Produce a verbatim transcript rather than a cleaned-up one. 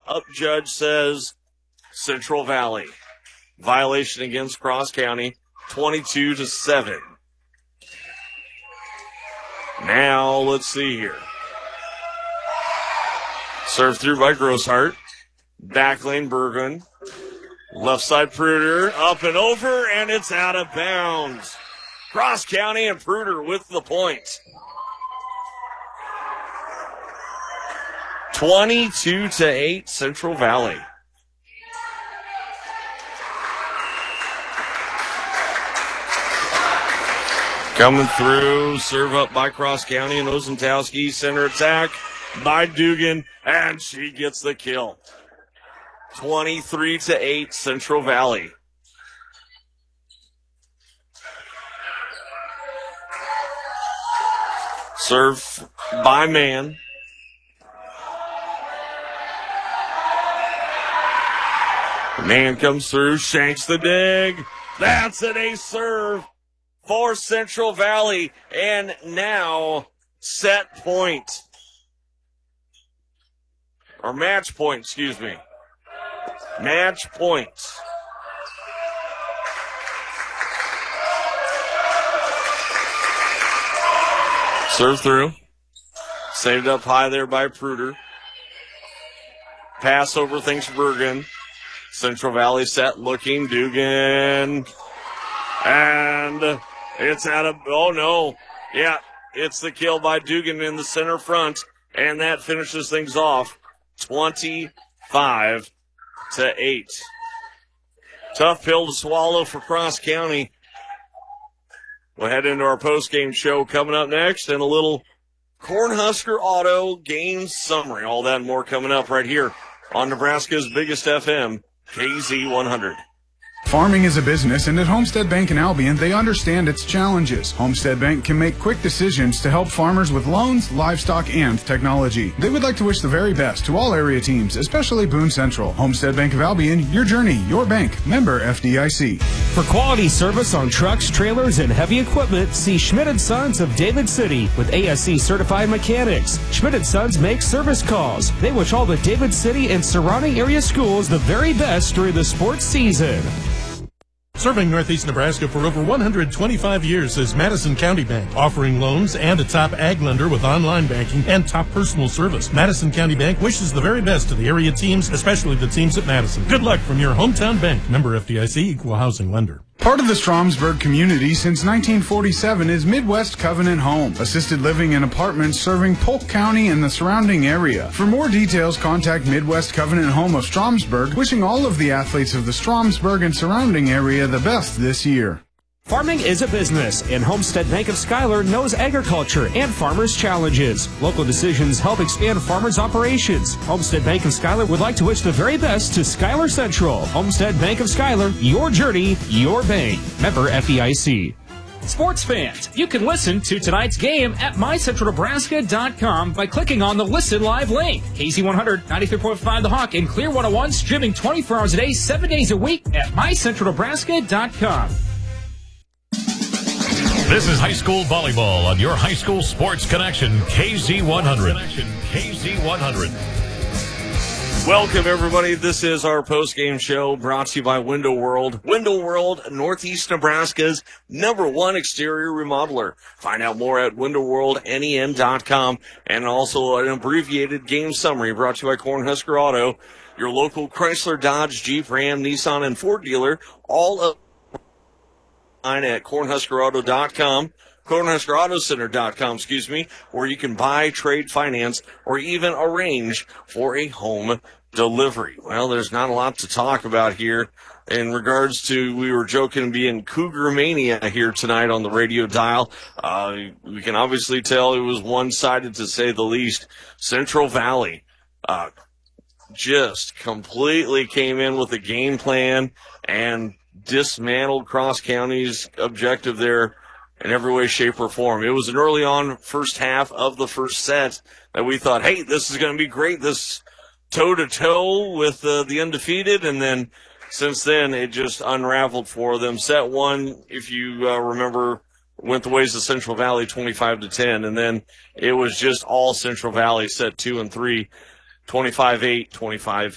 up judge says Central Valley. Violation against Cross County, twenty-two to seven. Now, let's see here. Served through by Grosshart. Back lane, Bergen. Left side, Pruder. Up and over, and it's out of bounds. Cross County and Pruder with the point. twenty-two to eight, Central Valley. Coming through, serve up by Cross County and Ozentowski. Center attack by Dugan, and she gets the kill. twenty-three to eight, Central Valley. Serve by Man. Man comes through, shanks the dig. That's an ace serve for Central Valley. And now set point. Or match point, excuse me. Match point. Serve through. Saved up high there by Pruder. Pass over things Bergen. Central Valley set looking. Dugan. And it's out of, oh no. Yeah, it's the kill by Dugan in the center front. And that finishes things off. twenty-five to eight. Tough pill to swallow for Cross County. We'll head into our post-game show coming up next and a little Cornhusker Auto game summary. All that and more coming up right here on Nebraska's biggest F M, K Z one hundred. Farming is a business, and at Homestead Bank in Albion, they understand its challenges. Homestead Bank can make quick decisions to help farmers with loans, livestock, and technology. They would like to wish the very best to all area teams, especially Boone Central. Homestead Bank of Albion, your journey, your bank. Member F D I C. For quality service on trucks, trailers, and heavy equipment, see Schmidt and Sons of David City with A S C certified mechanics. Schmidt and Sons make service calls. They wish all the David City and surrounding area schools the very best during the sports season. Serving Northeast Nebraska for over one hundred twenty-five years is Madison County Bank, offering loans and a top ag lender with online banking and top personal service. Madison County Bank wishes the very best to the area teams, especially the teams at Madison. Good luck from your hometown bank. Member F D I C, Equal Housing Lender. Part of the Stromsburg community since nineteen forty-seven is Midwest Covenant Home, assisted living and apartments serving Polk County and the surrounding area. For more details, contact Midwest Covenant Home of Stromsburg, wishing all of the athletes of the Stromsburg and surrounding area the best this year. Farming is a business, and Homestead Bank of Schuyler knows agriculture and farmers' challenges. Local decisions help expand farmers' operations. Homestead Bank of Schuyler would like to wish the very best to Schuyler Central. Homestead Bank of Schuyler, your journey, your bank. Member F D I C. Sports fans, you can listen to tonight's game at my central nebraska dot com by clicking on the Listen Live link. K Z one hundred, ninety-three point five The Hawk, and Clear one oh one streaming twenty-four hours a day, seven days a week at my central nebraska dot com. This is high school volleyball on your high school sports connection, K Z one hundred. K Z one hundred. Welcome, everybody. This is our post-game show brought to you by Window World. Window World, Northeast Nebraska's number one exterior remodeler. Find out more at window world nen dot com, and also an abbreviated game summary brought to you by Cornhusker Auto, your local Chrysler, Dodge, Jeep, Ram, Nissan, and Ford dealer, all of at cornhusker auto dot com, cornhusker auto center dot com, excuse me, where you can buy, trade, finance, or even arrange for a home delivery. Well, there's not a lot to talk about here in regards to, we were joking being Cougar Mania here tonight on the radio dial. Uh, we can obviously tell it was one-sided to say the least. Central Valley, uh, just completely came in with a game plan and dismantled Cross County's objective there in every way, shape, or form. It was an early on first half of the first set that we thought, hey, this is going to be great, this toe-to-toe with uh, the undefeated, and then since then it just unraveled for them. Set one, if you uh, remember, went the ways of Central Valley twenty-five to ten, and then it was just all Central Valley. Set two and three, twenty-five eight, twenty-five